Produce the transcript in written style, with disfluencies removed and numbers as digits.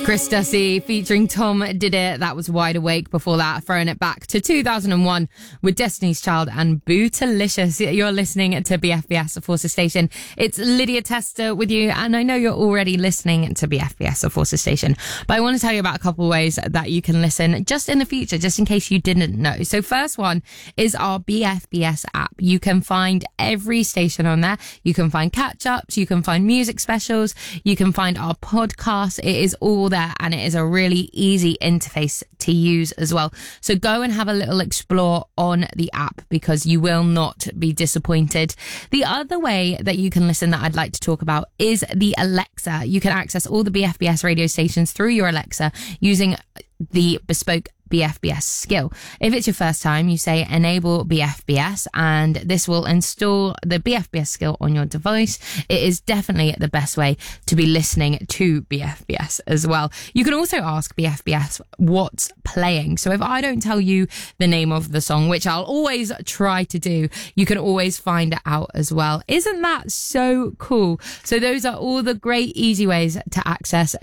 Chris Dussy featuring Tom Did It. That was Wide Awake. Before that, throwing it back to 2001 with Destiny's Child and Bootylicious. You're listening to BFBS Forces Station. It's Lydia Tester with you, and I know you're already listening to BFBS Forces Station, but I want to tell you about a couple of ways that you can listen just in the future, just in case you didn't know. So first one is our BFBS app. You can find every station on there. You can find catch-ups, you can find music specials, you can find our podcast. It is all there, and it is a really easy interface to use as well. So go and have a little explore on the app, because you will not be disappointed. The other way that you can listen that I'd like to talk about is the Alexa. You can access all the BFBS radio stations through your Alexa using the bespoke BFBS skill. If it's your first time, you say enable BFBS, and this will install the BFBS skill on your device. It is definitely the best way to be listening to BFBS as well. You can also ask BFBS what's playing. So if I don't tell you the name of the song, which I'll always try to do, you can always find it out as well. Isn't that so cool? So those are all the great easy ways to access